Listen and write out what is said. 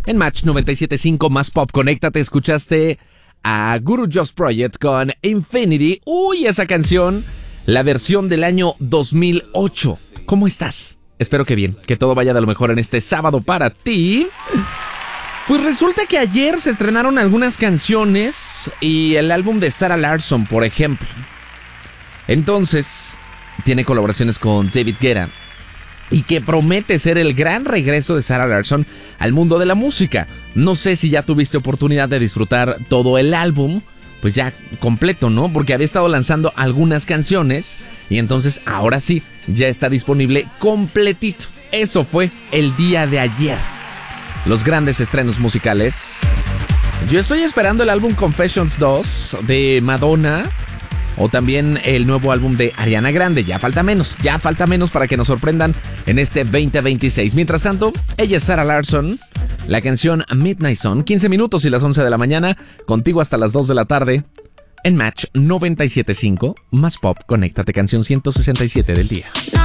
En Match 97.5 más pop. Conéctate, escuchaste a Guru Joss Project con Infinity. Uy, esa canción, la versión del año 2008. ¿Cómo estás? Espero que bien, que todo vaya de lo mejor en este sábado para ti. Pues resulta que ayer se estrenaron algunas canciones y el álbum de Sarah Larsson, por ejemplo. Entonces, tiene colaboraciones con David Guetta y que promete ser el gran regreso de Sarah Larsson al mundo de la música. No sé si ya tuviste oportunidad de disfrutar todo el álbum, pues ya completo, ¿no? Porque había estado lanzando algunas canciones y entonces ahora sí, ya está disponible completito. Eso fue el día de ayer. Los grandes estrenos musicales. Yo estoy esperando el álbum Confessions 2 de Madonna o también el nuevo álbum de Ariana Grande. Ya falta menos para que nos sorprendan en este 2026. Mientras tanto, ella es Sarah Larsson, la canción Midnight Sun, 15 minutos y las 11 de la mañana, contigo hasta las 2 de la tarde, en Match 97.5, más pop, conéctate, canción 167 del día.